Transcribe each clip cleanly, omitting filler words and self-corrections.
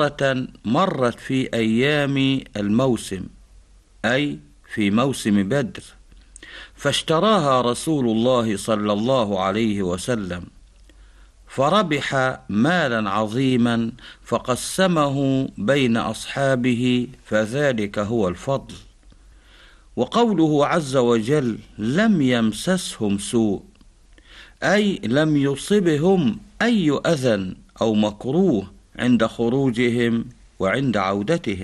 ناقة مرت في أيام الموسم، أي في موسم بدر، فاشتراها رسول الله صلى الله عليه وسلم، فربح مالا عظيما فقسمه بين أصحابه، فذلك هو الفضل. وقوله عز وجل: لم يمسسهم سوء، أي لم يصبهم أي أذى أو مكروه عند خروجهم وعند عودتهم.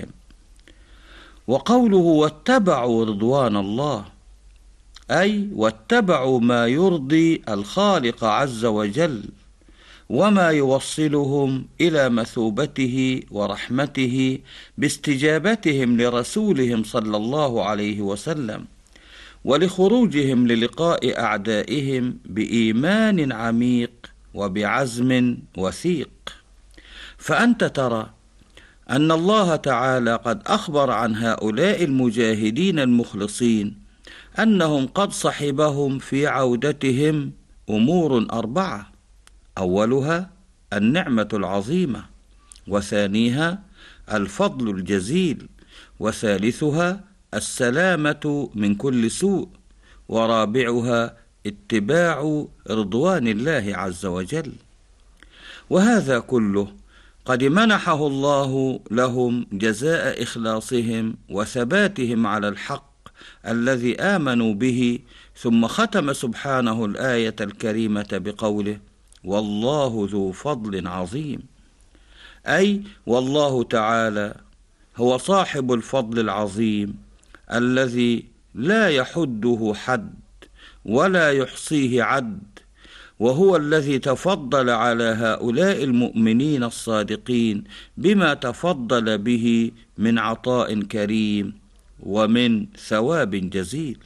وقوله: واتبعوا رضوان الله، أي واتبعوا ما يرضي الخالق عز وجل وما يوصلهم إلى مثوبته ورحمته باستجابتهم لرسولهم صلى الله عليه وسلم، ولخروجهم للقاء أعدائهم بإيمان عميق وبعزم وثيق. فأنت ترى أن الله تعالى قد أخبر عن هؤلاء المجاهدين المخلصين أنهم قد صحبهم في عودتهم أمور 4: أولها النعمة العظيمة، وثانيها الفضل الجزيل، وثالثها السلامة من كل سوء، ورابعها اتباع رضوان الله عز وجل. وهذا كله قد منحه الله لهم جزاء إخلاصهم وثباتهم على الحق الذي آمنوا به. ثم ختم سبحانه الآية الكريمة بقوله: والله ذو فضل عظيم، أي والله تعالى هو صاحب الفضل العظيم الذي لا يحده حد ولا يحصيه عد، وهو الذي تفضل على هؤلاء المؤمنين الصادقين بما تفضل به من عطاء كريم ومن ثواب جزيل.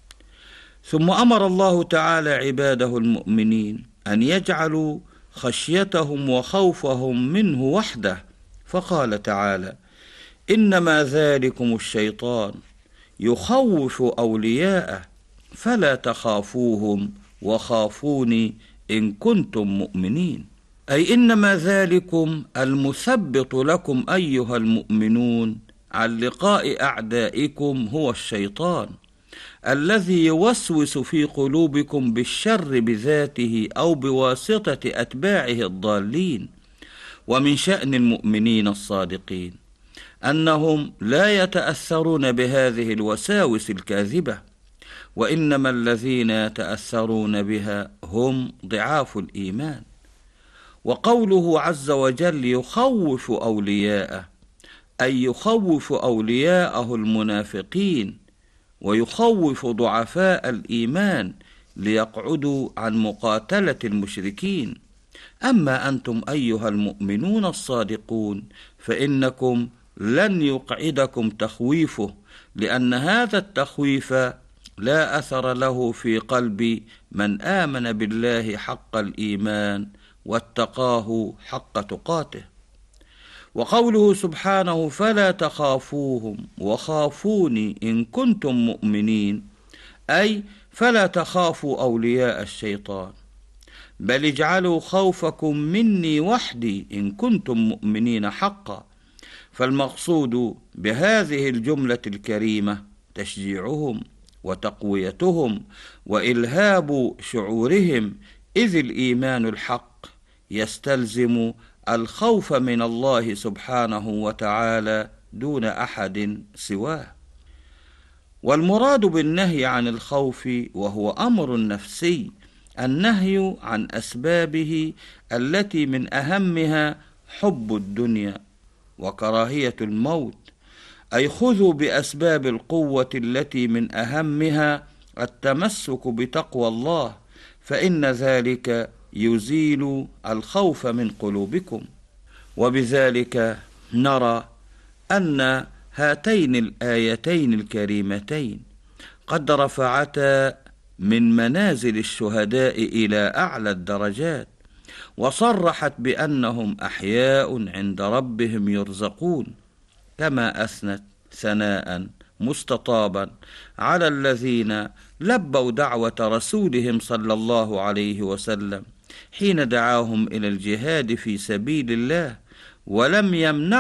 ثم أمر الله تعالى عباده المؤمنين أن يجعلوا خشيتهم وخوفهم منه وحده، فقال تعالى: إنما ذلكم الشيطان يخوف أولياءه فلا تخافوهم وخافوني إن كنتم مؤمنين. أي إنما ذلكم المثبط لكم أيها المؤمنون عن لقاء أعدائكم هو الشيطان، الذي يوسوس في قلوبكم بالشر بذاته أو بواسطة أتباعه الضالين. ومن شأن المؤمنين الصادقين أنهم لا يتأثرون بهذه الوساوس الكاذبة، وإنما الذين يتأثرون بها هم ضعاف الإيمان. وقوله عز وجل: يخوف أولياءه، أي يخوف أولياءه المنافقين، ويخوف ضعفاء الإيمان ليقعدوا عن مقاتلة المشركين. أما أنتم أيها المؤمنون الصادقون فإنكم لن يقعدكم تخويفه، لأن هذا التخويف لا أثر له في قلب من آمن بالله حق الإيمان واتقاه حق تقاته. وقوله سبحانه: فلا تخافوهم وخافوني إن كنتم مؤمنين، أي فلا تخافوا أولياء الشيطان، بل اجعلوا خوفكم مني وحدي إن كنتم مؤمنين حقا. فالمقصود بهذه الجملة الكريمة تشجيعهم وتقويتهم وإلهاب شعورهم، إذ الإيمان الحق يستلزم الخوف من الله سبحانه وتعالى دون أحد سواه. والمراد بالنهي عن الخوف وهو أمر نفسي، النهي عن أسبابه التي من أهمها حب الدنيا وكراهية الموت، أي خذوا بأسباب القوة التي من أهمها التمسك بتقوى الله، فإن ذلك يزيل الخوف من قلوبكم. وبذلك نرى أن هاتين الآيتين الكريمتين قد رفعتا من منازل الشهداء إلى أعلى الدرجات، وصرحت بأنهم أحياء عند ربهم يرزقون، كما أثنت ثناء مستطابا على الذين لبوا دعوة رسولهم صلى الله عليه وسلم حين دعاهم إلى الجهاد في سبيل الله، ولم يمنع